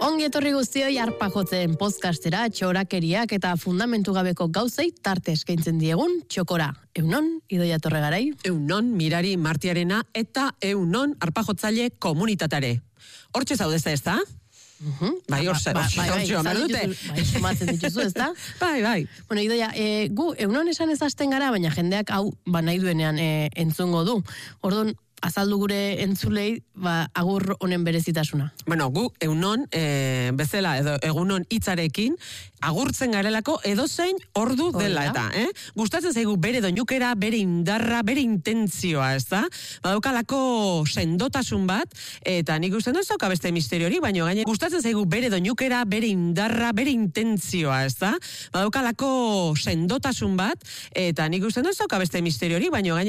Ongi etorri guztioi arpa jotzen podcastera, txorakeriak eta fundamentu gabeko gauzei tarte eskaintzen diegun txokora. Eunon, Idoia Torregarai. Eunon, Mirari Martiarena eta eunon arpa jotzaile komunitatare. Hortxe zaudezta, ez da? Bai, sumatzen dituzu, ez da? Bai. Bueno, Idoia, gu eunon esan ez hasten gara, baina jendeak hau nahi duenean entzungo du. Orduan, azaldu gure entzulei, agur honen berezitasuna. Bueno, gu eunon bezala edo egunon hitzarekin agurtzen garelako edozein ordu dela eta, Gustatzen zaigu bere doinukera, bere indarra, bere intentzioa, ez da? Badaukalako sendotasun bat, eta nik uste ez dauka beste misteriori, baina gaine gustatzen zaigu bere doinukera, bere indarra, bere intentzioa, ez da? Badaukalako sendotasun bat, eta nik uste ez dauka beste misteriori, baina gaine